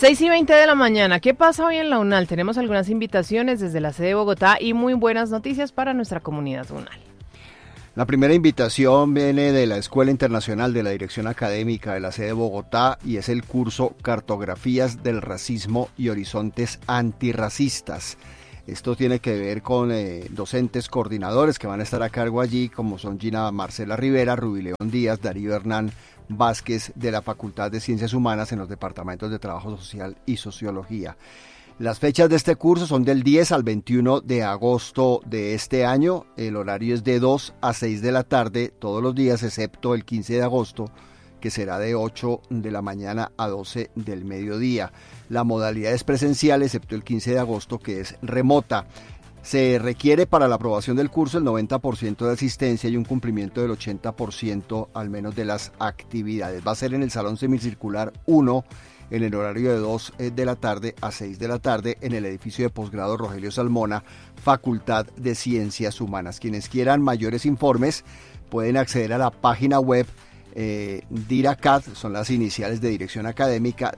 6:20 de la mañana. ¿Qué pasa hoy en la UNAL? Tenemos algunas invitaciones desde la sede de Bogotá y muy buenas noticias para nuestra comunidad UNAL. La primera invitación viene de la Escuela Internacional de la Dirección Académica de la sede de Bogotá y es el curso Cartografías del Racismo y Horizontes Antirracistas. Esto tiene que ver con docentes coordinadores que van a estar a cargo allí, como son Gina Marcela Rivera, Rubí León Díaz, Darío Hernán Vázquez de la Facultad de Ciencias Humanas en los departamentos de Trabajo Social y Sociología. Las fechas de este curso son del 10 al 21 de agosto de este año. El horario es de 2 a 6 de la tarde todos los días, excepto el 15 de agosto, que será de 8 de la mañana a 12 del mediodía. La modalidad es presencial, excepto el 15 de agosto, que es remota. Se requiere para la aprobación del curso el 90% de asistencia y un cumplimiento del 80% al menos de las actividades. Va a ser en el Salón Semicircular 1, en el horario de 2 de la tarde a 6 de la tarde, en el edificio de posgrado Rogelio Salmona, Facultad de Ciencias Humanas. Quienes quieran mayores informes pueden acceder a la página web DIRACAD, son las iniciales de Dirección Académica,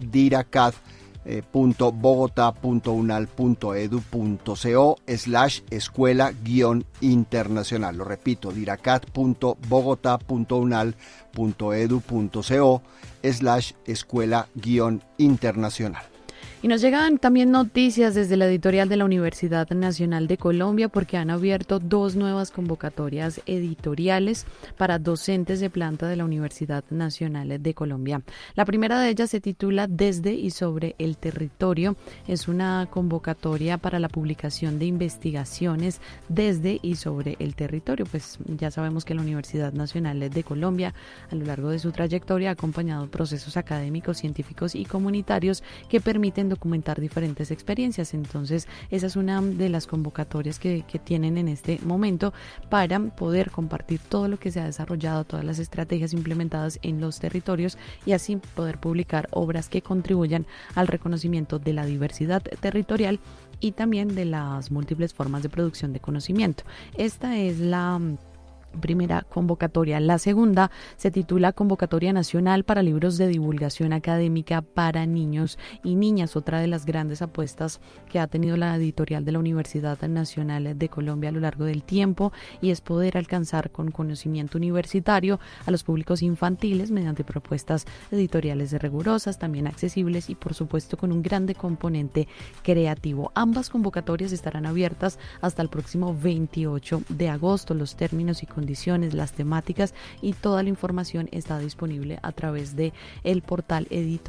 diracad.bogotá.unal.edu.co/escuela-internacional. Lo repito, diracad.bogotá.unal.edu.co/escuela-internacional. Y nos llegan también noticias desde la editorial de la Universidad Nacional de Colombia porque han abierto 2 nuevas convocatorias editoriales para docentes de planta de la Universidad Nacional de Colombia. La primera de ellas se titula Desde y sobre el territorio. Es una convocatoria para la publicación de investigaciones desde y sobre el territorio. Pues ya sabemos que la Universidad Nacional de Colombia a lo largo de su trayectoria ha acompañado procesos académicos, científicos y comunitarios que permiten documentar diferentes experiencias. Entonces esa es una de las convocatorias que tienen en este momento para poder compartir todo lo que se ha desarrollado, todas las estrategias implementadas en los territorios y así poder publicar obras que contribuyan al reconocimiento de la diversidad territorial y también de las múltiples formas de producción de conocimiento. Esta es la primera convocatoria. La segunda se titula Convocatoria Nacional para Libros de Divulgación Académica para Niños y Niñas, otra de las grandes apuestas que ha tenido la editorial de la Universidad Nacional de Colombia a lo largo del tiempo, y es poder alcanzar con conocimiento universitario a los públicos infantiles mediante propuestas editoriales rigurosas, también accesibles y por supuesto con un grande componente creativo. Ambas convocatorias estarán abiertas hasta el próximo 28 de agosto. Los términos y condiciones, las temáticas y toda la información está disponible a través de el portal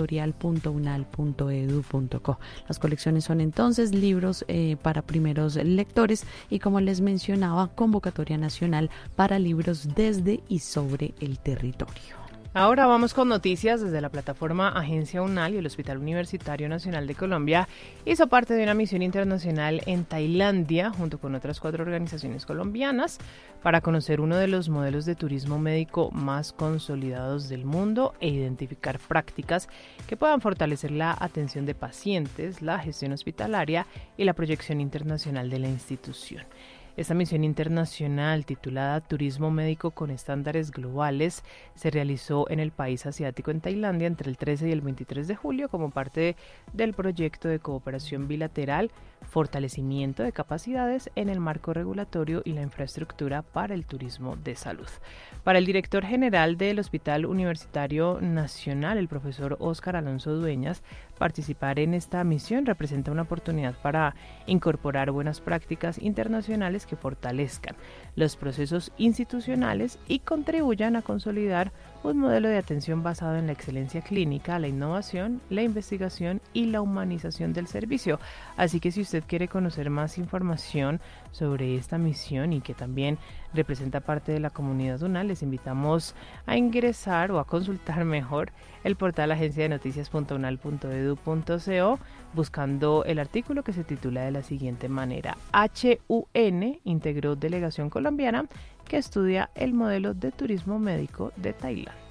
editorial.unal.edu.co. Las colecciones son entonces libros para primeros lectores y, como les mencionaba, convocatoria nacional para libros desde y sobre el territorio. Ahora vamos con noticias desde la plataforma Agencia UNAL. Y el Hospital Universitario Nacional de Colombia hizo parte de una misión internacional en Tailandia junto con otras 4 organizaciones colombianas para conocer uno de los modelos de turismo médico más consolidados del mundo e identificar prácticas que puedan fortalecer la atención de pacientes, la gestión hospitalaria y la proyección internacional de la institución. Esta misión internacional, titulada Turismo Médico con Estándares Globales, se realizó en el país asiático, en Tailandia, entre el 13 y el 23 de julio como parte del proyecto de cooperación bilateral, fortalecimiento de capacidades en el marco regulatorio y la infraestructura para el turismo de salud. Para el director general del Hospital Universitario Nacional, el profesor Óscar Alonso Dueñas, participar en esta misión representa una oportunidad para incorporar buenas prácticas internacionales que fortalezcan los procesos institucionales y contribuyan a consolidar un modelo de atención basado en la excelencia clínica, la innovación, la investigación y la humanización del servicio. Así que si usted quiere conocer más información sobre esta misión y que también representa parte de la comunidad UNAL, les invitamos a ingresar o a consultar mejor el portal agenciadenoticias.unal.edu.co buscando el artículo que se titula de la siguiente manera: HUN integró delegación colombiana que estudia el modelo de turismo médico de Tailandia.